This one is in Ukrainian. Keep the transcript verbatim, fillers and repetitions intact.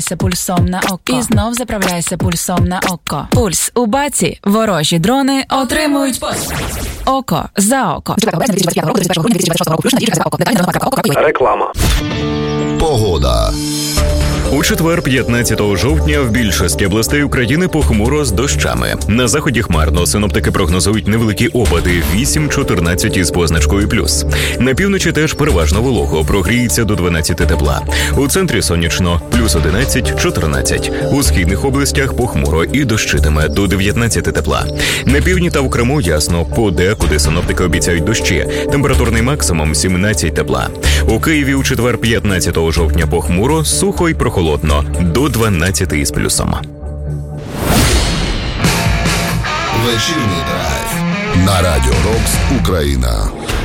пульсом на око. І знов заправляйся пульсом на око. Пульс у баці. Ворожі дрони отримують поспіх. Око за око. Реклама. Погода. У четвер, п'ятнадцятого жовтня, в більшості областей України похмуро з дощами. На заході хмарно. Синоптики прогнозують невеликі опади вісім-чотирнадцять із позначкою плюс. На півночі теж переважно волого, прогріється до дванадцяти тепла. У центрі сонячно, плюс одинадцять-чотирнадцять. У східних областях похмуро і дощитиме до дев'ятнадцяти тепла. На півдні та в Криму ясно, подекуди синоптики обіцяють дощі. Температурний максимум сімнадцять тепла. У Києві у четвер, п'ятнадцятого жовтня похмуро, сухо й прохолодно. Холодно, до дванадцяти із плюсом. Вечірній драйв на Радіо Рокс Україна.